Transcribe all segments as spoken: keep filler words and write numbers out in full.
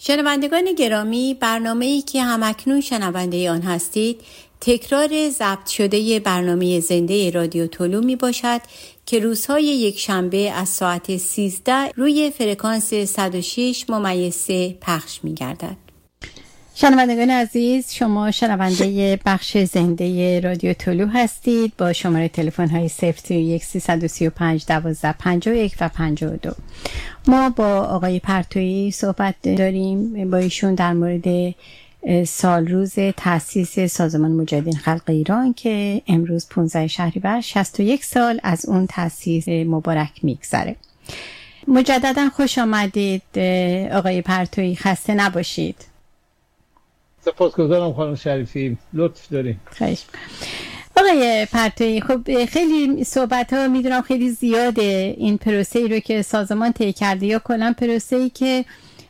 شنوندگان گرامی، برنامه‌ای که همکنون شنونده آن هستید تکرار ضبط شده برنامه زنده رادیو طلو می باشد که روزهای یک شنبه از ساعت سیزده روی فرکانس صد و شش ممیز سه پخش می گردد. شنوندگان عزیز، شما شنونده بخش زنده رادیو طلو هستید با شماره تلفن های صفر سی و یک سیصد و سی و پنج دوازده پنجاه و یک و پنجاه و دو. ما با آقای پرتویی صحبت داریم، با ایشون در مورد سال روز تأسیس سازمان مجاهدین خلق ایران که امروز پانزده شهریور شصت و یک سال از اون تأسیس مبارک میگذره. مجددا خوش آمدید آقای پرتویی، خسته نباشید. سپاسگزارم خانم شریفی، لطف دارین. خواهش آقای پرتویی، خب خیلی صحبت ها میدونم خیلی زیاده این پروسه ای رو که سازمان طی کرده یا کلا پروسه ای که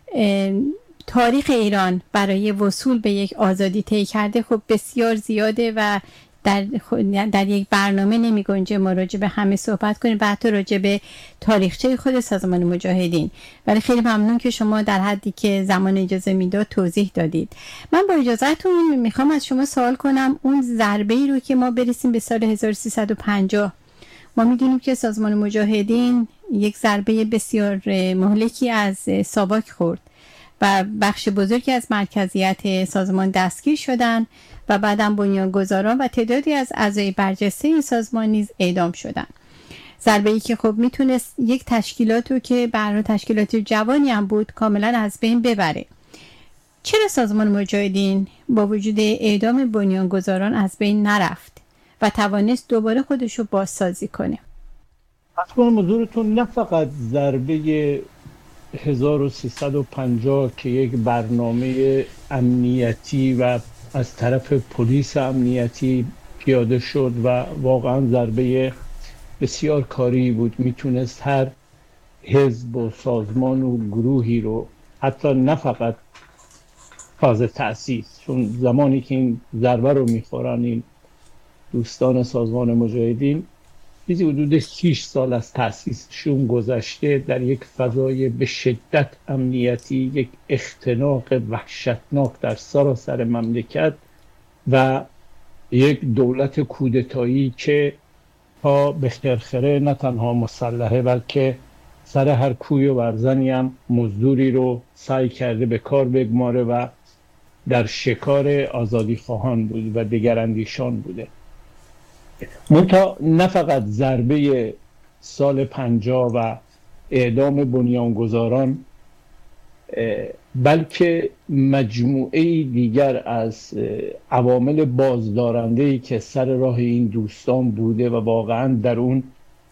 تاریخ ایران برای وصول به یک آزادی طی کرده خب بسیار زیاده و در در یک برنامه نمی گنجه ما راجع به همه صحبت کنیم و حتی راجع به تاریخچه خود سازمان مجاهدین، ولی خیلی ممنون که شما در حدی که زمان اجازه میداد توضیح دادید. من با اجازهتون میخوام از شما سوال کنم، اون ضربه ای رو که ما برسیم به سال هزار و سیصد و پنجاه، ما میدونیم که سازمان مجاهدین یک ضربه بسیار مهلکی از ساواک خورد و بخش بزرگی از مرکزیت سازمان دستگیر شدند و بعدم بنیانگذاران و تعدادی از اعضای برجسته این سازمان نیز اعدام شدند. ضربه‌ای که خب میتونست یک تشکیلات رو که برای تشکیلات جوانی هم بود کاملا از بین ببره. چرا سازمان مجاهدین با وجود اعدام بنیانگذاران از بین نرفت و توانست دوباره خودش رو بازسازی کنه؟ اصلا حضورتون نه فقط ضربه هزار و سیصد و پنجاه که یک برنامه امنیتی و از طرف پلیس امنیتی پیاده شد و واقعا ضربه بسیار کاری بود، میتونست هر حزب و سازمان و گروهی رو حتی نه فقط فاز تأسیس، چون زمانی که این ضربه رو میخورن این دوستان سازمان مجاهدین چیزی حدود شش سال از تأسیسشون گذشته در یک فضای به شدت امنیتی، یک اختناق وحشتناک در سراسر مملکت و یک دولت کودتایی که تا به خرخره نه تنها مسلحه بلکه سر هر کوی و برزنی هم مزدوری رو سعی کرده به کار بگماره و در شکار آزادی خواهان بود و دگراندیشان بوده. منتها نه فقط ضربه سال پنجاه و اعدام بنیانگذاران بلکه مجموعه دیگر از عوامل بازدارنده‌ای که سر راه این دوستان بوده و واقعا در اون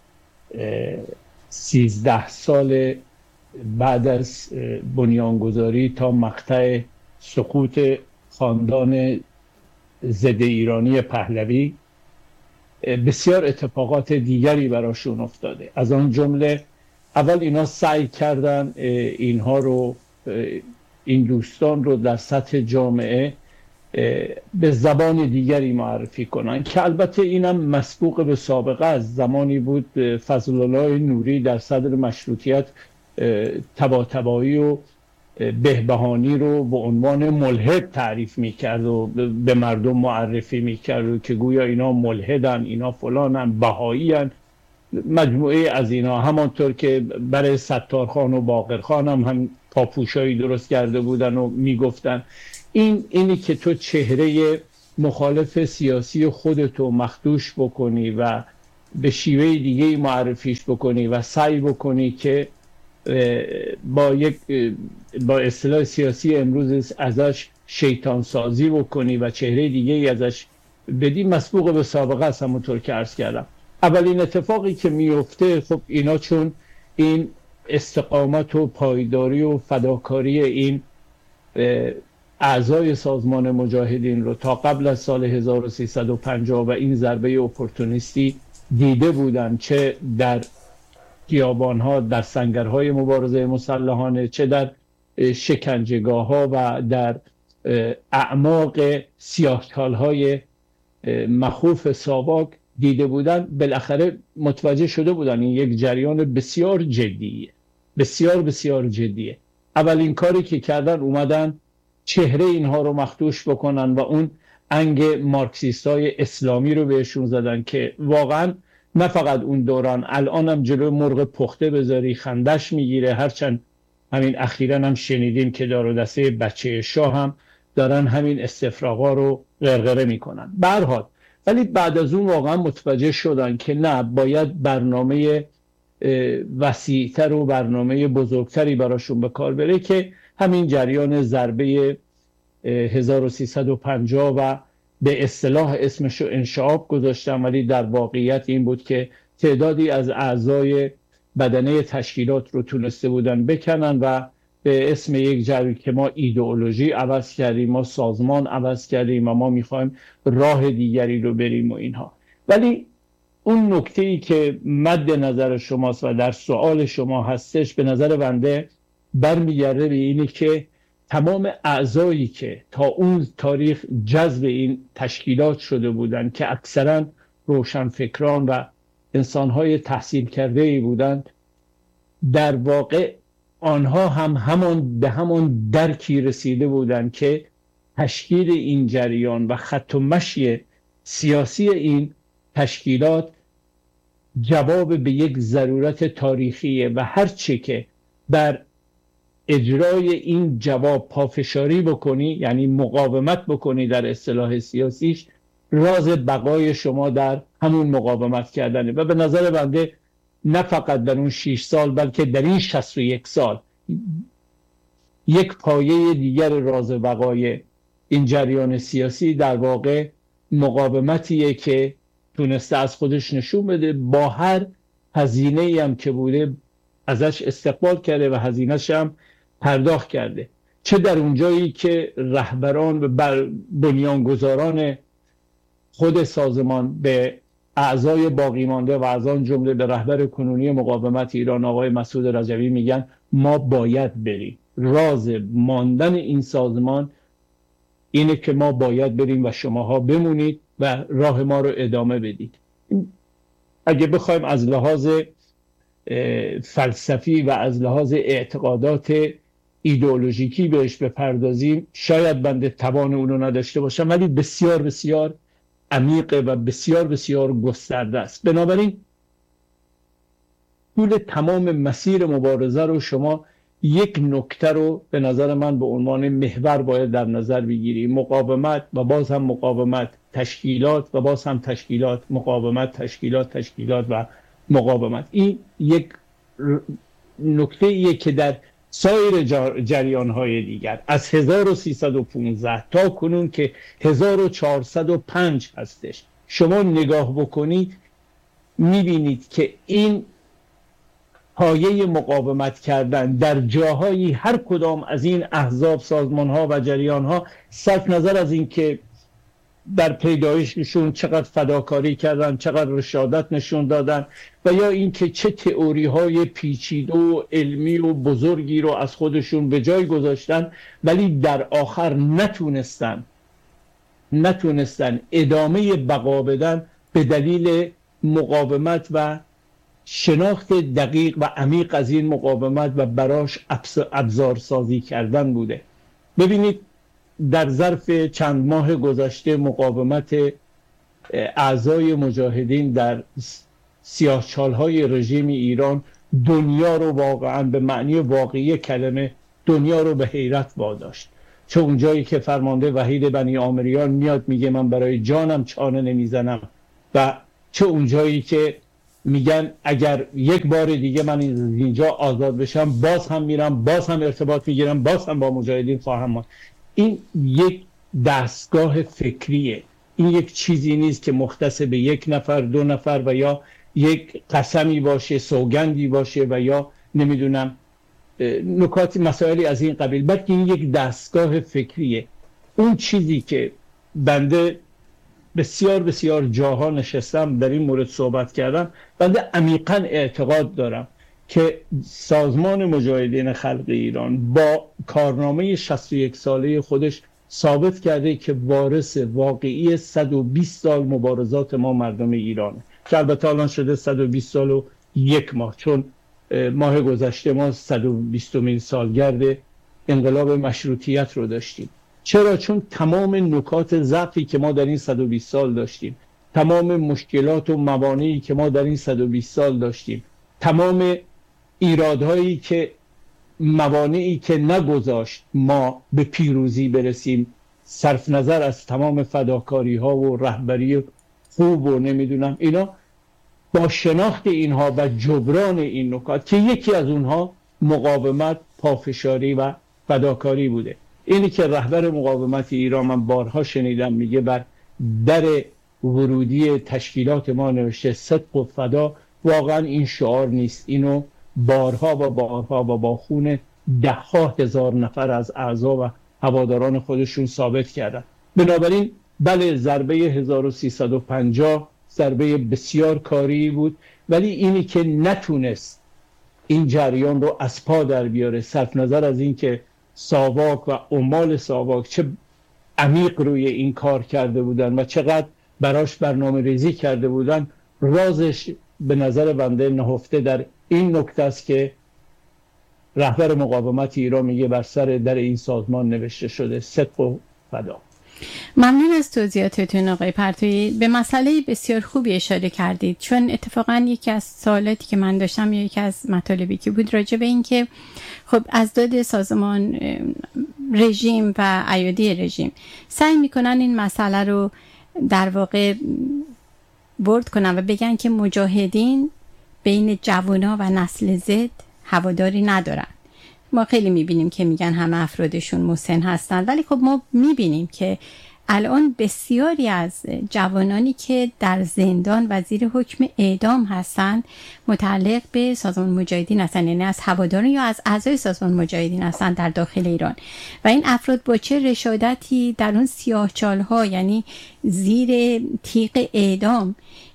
سیزده سال بعد از بنیانگذاری تا مقطع سقوط خاندان ضد ایرانی پهلوی بسیار اتفاقات دیگری براشون افتاده. از آن جمله اول اینا سعی کردن اینها رو این دوستان رو در سطح جامعه به زبان دیگری معرفی کنن که البته اینم مسبوق به سابقه از زمانی بود فضل الله نوری در صدر مشروطیت طباطبایی و بهبهانی رو به عنوان ملحد تعریف میکرد و به مردم معرفی میکرد که گویا اینا ملحدن، اینا فلانن، بهایی‌ان. مجموعه از اینا، همانطور که برای ستارخان و باقرخان هم, هم پاپوشایی درست کرده بودن و میگفتن این اینی که تو چهره مخالف سیاسی خودتو مخدوش بکنی و به شیوه دیگه معرفیش بکنی و سعی بکنی که با یک با اصطلاح سیاسی امروز ازش شیطان سازی بکنی و چهره دیگه ازش بدی، مسبوق به سابقه است. همونطور که عرض کردم اولین اتفاقی که میفته، خب اینا چون این استقامت و پایداری و فداکاری این اعضای سازمان مجاهدین رو تا قبل از سال هزار و سیصد و پنجاه و این ضربه اپورتونیستی دیده بودن، چه در خیابان‌ها، در سنگرهای مبارزه مسلحانه، چه در شکنجهگاه‌ها و در اعماق سیاهچال‌های مخوف ساواک دیده بودن، بالاخره متوجه شده بودن این یک جریان بسیار جدیه، بسیار بسیار جدیه اولین کاری که کردن اومدن چهره اینها رو مخدوش بکنن و اون انگ مارکسیستای اسلامی رو بهشون زدن که واقعا نه فقط اون دوران، الان هم جلو مرغ پخته بذاری خندش میگیره. هرچند همین اخیراً هم شنیدیم که دار و دسته بچه شاه هم دارن همین استفراغا رو غرغره میکنن. به هر حال ولی بعد از اون واقعا متوجه شدن که نه، باید برنامه وسیع‌تر و برنامه بزرگتری براشون به کار بره که همین جریان ضربه هزار و سیصد و پنجاه و به اصطلاح اسمشو انشعاب گذاشتن، ولی در واقعیت این بود که تعدادی از اعضای بدنه تشکیلات رو تونسته بودن بکنن و به اسم یک جریان که ما ایدئولوژی عوض کردیم، ما سازمان عوض کردیم و ما میخوایم راه دیگری رو بریم و اینها. ولی اون نکته‌ای که مد نظر شماست و در سوال شما هستش به نظر بنده برمیگرده به اینی که تمام اعضایی که تا اون تاریخ جذب این تشکیلات شده بودند که اکثرا روشنفکران و انسان‌های تحصیل کرده‌ای بودند، در واقع آنها هم همان به همان درکی رسیده بودند که تشکیل این جریان و خط و مشی سیاسی این تشکیلات جواب به یک ضرورت تاریخیه و هر چه که در اجرای این جواب پافشاری بکنی، یعنی مقاومت بکنی در اصطلاح سیاسیش، راز بقای شما در همون مقاومت کردنه. و به نظر بنده نه فقط در اون شش سال بلکه در این شصت و یک سال یک پایه دیگر راز بقای این جریان سیاسی در واقع مقاومتیه که تونسته از خودش نشون بده، با هر هزینه‌ای هم که بوده ازش استقبال کرده و هزینه‌ش هم پرداخت کرده. چه در اونجایی که رهبران و بنیانگذاران خود سازمان به اعضای باقی مانده و از آن جمله به رهبر کنونی مقاومت ایران آقای مسعود رجوی میگن ما باید بریم، راز ماندن این سازمان اینه که ما باید بریم و شماها بمونید و راه ما رو ادامه بدید. اگه بخوایم از لحاظ فلسفی و از لحاظ اعتقادات ایدئولوژیکی بهش بپردازیم، شاید بنده توان اونو نداشته باشم، ولی بسیار بسیار عمیقه و بسیار بسیار گسترده است. بنابراین طول تمام مسیر مبارزه رو شما یک نکته رو به نظر من به عنوان محور باید در نظر بگیری: مقاومت و باز هم مقاومت، تشکیلات و باز هم تشکیلات، مقاومت، تشکیلات، تشکیلات و مقاومت. این یک نکته ایه که در سایر جریان‌های دیگر از هزار و سیصد و پانزده تا کنون که هزار و چهارصد و پنج هستش، شما نگاه بکنید میبینید که این پایه مقاومت کردن در جاهایی هر کدام از این احزاب، سازمان‌ها و جریان‌ها، صرف نظر از این که در پیدایششون چقدر فداکاری کردن، چقدر رشادت نشون دادن و یا اینکه چه تئوری‌های پیچیده و علمی و بزرگی رو از خودشون به جای گذاشتن، ولی در آخر نتونستن نتونستن ادامه بقا بدن به دلیل مقاومت و شناخت دقیق و عمیق از این مقاومت و براش ابزارسازی کردن بوده. ببینید در ظرف چند ماه گذشته مقاومت اعضای مجاهدین در سیاهچال‌های رژیم ایران دنیا رو واقعا به معنی واقعی کلمه دنیا رو به حیرت واداشت. چه اونجایی که فرمانده وحید بنی آمریان میاد میگه من برای جانم چانه نمیزنم و چه اونجایی که میگن اگر یک بار دیگه من اینجا آزاد بشم باز هم میرم، باز هم ارتباط میگیرم، باز هم با مجاهدین خواهم ماند. این یک دستگاه فکریه، این یک چیزی نیست که مختص به یک نفر، دو نفر و یا یک قسمی باشه، سوگندی باشه و یا نمیدونم نکات مسائلی از این قبیل، بلکه این یک دستگاه فکریه. اون چیزی که بنده بسیار بسیار جاها نشستم در این مورد صحبت کردم، بنده عمیقاً اعتقاد دارم که سازمان مجاهدین خلق ایران با کارنامه شصت و یک ساله خودش ثابت کرده که وارث واقعی صد و بیست سال مبارزات ما مردم ایرانه، که البته الان شده صد و بیست سال و یک ماه، چون ماه گذشته ما صد و بیستمین سالگرد انقلاب مشروطیت رو داشتیم. چرا؟ چون تمام نکات ضعفی که ما در این صد و بیست سال داشتیم، تمام مشکلات و موانعی که ما در این صد و بیست سال داشتیم، تمام ایرادهایی که موانعی که نگذاشت ما به پیروزی برسیم، صرف نظر از تمام فداکاری ها و رهبری خوب و نمیدونم اینا، با شناخت اینها و جبران این نکات که یکی از اونها مقاومت، پافشاری و فداکاری بوده. اینی که رهبر مقاومت ایران، من بارها شنیدم میگه بر در ورودی تشکیلات ما نوشته صدق و فدا، واقعا این شعار نیست. اینو بارها و بارها و با خون ده ها هزار نفر از اعضا و هواداران خودشون ثابت کردن. بنابراین بله، ضربه هزار و سیصد و پنجاه ضربه بسیار کاری بود، ولی اینی که نتونست این جریان رو از پا در بیاره، صرف نظر از این که ساواک و عمال ساواک چه عمیق روی این کار کرده بودن و چقدر براش برنامه ریزی کرده بودن، رازش به نظر بنده نهفته در این نکته است که رهبر مقاومت ایران میگه بر سر در این سازمان نوشته شده صدق و فدا. ممنون از توضیحاتتون آقای پرتویی. به مسئله بسیار خوبی اشاره کردید، چون اتفاقا یکی از سوالاتی که من داشتم یا یکی از مطالبی که بود راجع به این که خب ازداد سازمان رژیم و ایادی رژیم سعی میکنن این مسئله رو در واقع برد کنن و بگن که مجاهدین بین جوانا و نسل زد هواداری ندارن. ما خیلی میبینیم که میگن همه افرادشون مسن هستن، ولی خب ما میبینیم که الان بسیاری از جوانانی که در زندان و زیر حکم اعدام هستند متعلق به سازمان مجاهدین هستند، یعنی از هواداران یا از اعضای سازمان مجاهدین هستند در داخل ایران. و این افراد با چه رشادتی در اون سیاهچال‌ها، یعنی زیر تیغ اعدام،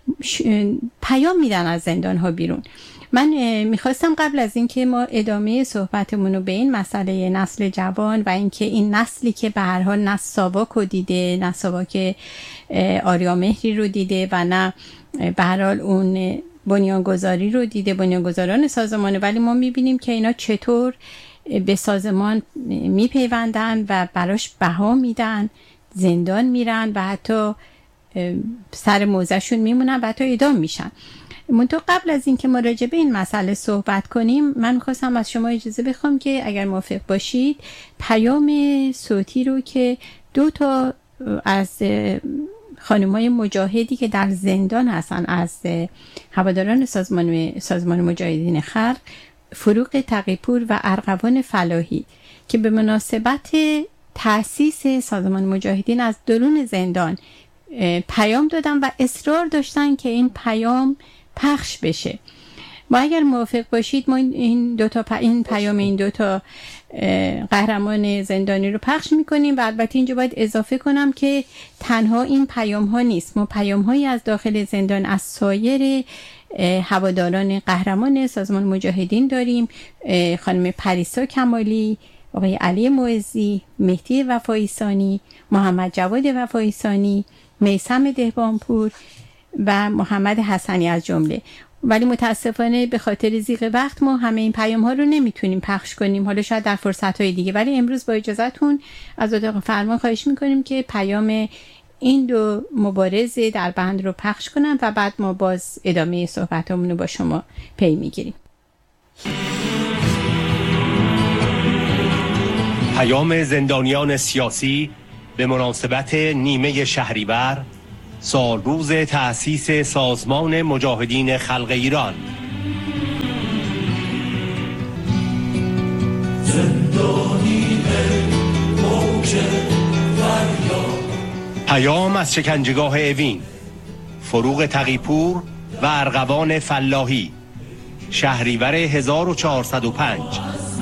پیام میدن از زندان‌ها بیرون. من میخواستم قبل از اینکه ما ادامه صحبتمون رو به این مسئله نسل جوان و اینکه این نسلی که به هر حال نه ساواک رو دیده، نه ساواک آریا مهری رو دیده و نه به هر حال اون بنیانگذاری رو دیده، بنیانگذاران سازمانه، ولی ما میبینیم که اینا چطور به سازمان میپیوندن و براش بها میدن، زندان میرن و حتی سر موزهشون میمونن و حتی اعدام میشن. منطقه قبل از این که ما راجع به این مسئله صحبت کنیم، من خواستم از شما اجازه بخوام که اگر موافق باشید پیام صوتی رو که دو تا از خانم‌های مجاهدی که در زندان هستن از هواداران سازمان سازمان مجاهدین خلق، فروغ تقی‌پور و ارغوان فلاحی، که به مناسبت تأسیس سازمان مجاهدین از درون زندان پیام دادن و اصرار داشتن که این پیام پخش بشه. ما اگر موافق باشید ما این دو تا پ... این پیام این دو تا قهرمان زندانی رو پخش میکنیم. و البته اینجا باید اضافه کنم که تنها این پیام ها نیست، ما پیام هایی از داخل زندان از سایر هواداران قهرمان سازمان مجاهدین داریم. خانم پریسا کمالی، آقای علی معزی، مهدی وفایی ثانی، محمد جواد وفایی ثانی، میثم دهبانپور و محمد حسنی از جمله. ولی متاسفانه به خاطر ضیق وقت ما همه این پیام ها رو نمیتونیم پخش کنیم، حالا شاید در فرصت های دیگه. ولی امروز با اجازهتون از اتاق فرمان خواهش میکنیم که پیام این دو مبارز در بند رو پخش کنم و بعد ما باز ادامه صحبتمون رو با شما پی میگیریم. پیام زندانیان سیاسی به مناسبت نیمه شهریور، سال روز تأسیس سازمان مجاهدین خلق ایران. پیام از شکنجهگاه اوین، فروغ تقی‌پور و ارغوان فلاحی، شهریور هزار و چهارصد و پنج.